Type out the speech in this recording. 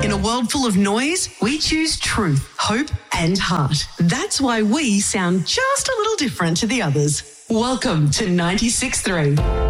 In a world full of noise, we choose truth, hope, and heart. That's why we sound just a little different to the others. Welcome to 96.3.